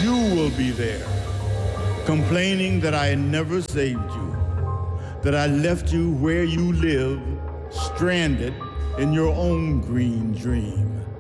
you will be there, complaining that I never saved you, that I left you where you live, stranded in your own green dream.